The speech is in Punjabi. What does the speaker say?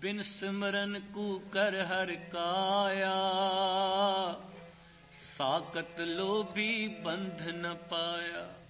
बिन सिमरन कूकर हर काया, साकत लोभी बंध न पाया।